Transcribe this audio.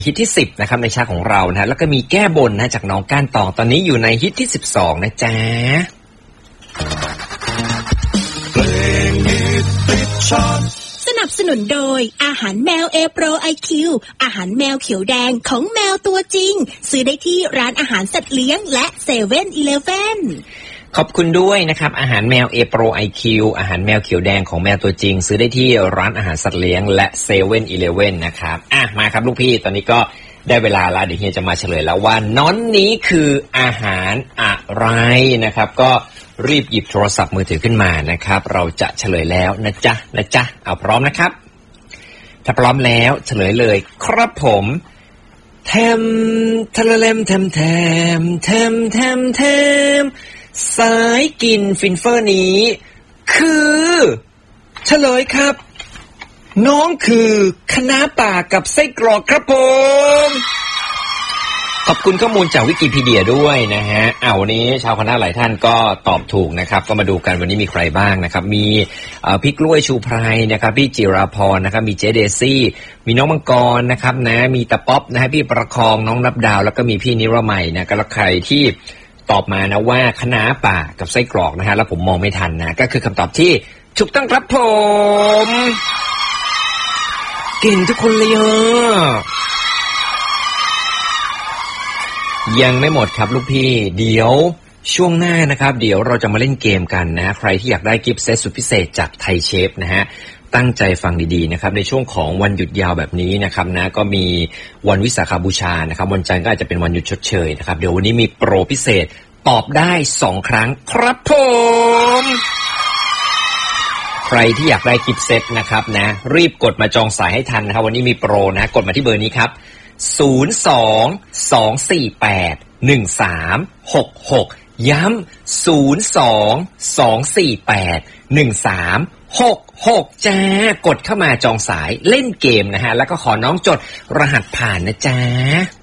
ฮิตที่10นะครับในชาของเรานะแล้วก็มีแก้บนนะจากน้องก้านตองตอนนี้อยู่ในฮิตที่12นะจ๊ะสนับสนุนโดยอาหารแมว A Pro IQ อาหารแมวเขียวแดงของแมวตัวจริงซื้อได้ที่ร้านอาหารสัตว์เลี้ยงและ7-Eleven ขอบคุณด้วยนะครับอาหารแมว A Pro IQ อาหารแมวเขียวแดงของแมวตัวจริงซื้อได้ที่ร้านอาหารสัตว์เลี้ยงและ7-Elevenนะครับมาครับลูกพี่ตอนนี้ก็ได้เวลาแล้วเดี๋ยวเฮียจะมาเฉลยแล้วว่าน้อนนี้คืออาหารอะไรนะครับก็รีบหยิบโทรศัพท์มือถือขึ้นมานะครับเราจะเฉลยแล้วนะจ๊ะเอาพร้อมนะครับถ้าพร้อมแล้วเฉลยเลยครับผมแทมทะเลมแทมแทมแทมแทมแทมสายกินฟินเฟอร์นี้คือเฉลยครับน้องคือคะน้าป่ากับไส้กรอกครับผมขอบคุณข้อมูลจากวิกิพีเดียด้วยนะฮะวันนี้ชาวคณะหลายท่านก็ตอบถูกนะครับก็มาดูกันวันนี้มีใครบ้างนะครับมีพี่กล้วยชูไพรนะครับพี่จิราพรนะครับมีเจเดซี่มีน้องมังกรนะครับนะมีตะป๊อปนะฮะพี่ประคองน้องนับดาวแล้วก็มีพี่นิรมัยนะก็แล้วใครที่ตอบมานะว่าคะน้าป่ากับไส้กรอกนะฮะแล้วผมมองไม่ทันนะก็คือคำตอบที่ถูกต้องครับผมเก่งทุกคนเลยยังไม่หมดครับลูกพี่เดี๋ยวช่วงหน้านะครับเดี๋ยวเราจะมาเล่นเกมกันนะใครที่อยากได้กิฟต์เซตสุดพิเศษจากไทยเชฟนะฮะตั้งใจฟังดีๆนะครับในช่วงของวันหยุดยาวแบบนี้นะครับนะก็มีวันวิสาขบูชานะครับวันจันทร์ก็อาจจะเป็นวันหยุดชดเชยนะครับเดี๋ยววันนี้มีโปรพิเศษตอบได้2ครั้งครับผมใครที่อยากได้กิฟต์เซตนะครับนะรีบกดมาจองสายให้ทันนะครับวันนี้มีโปรนะกดมาที่เบอร์นี้ครับ02-248-1366ย้ำ02-248-1366จ้ากดเข้ามาจองสายเล่นเกมนะฮะแล้วก็ขอน้องจดรหัสผ่านนะจ๊ะ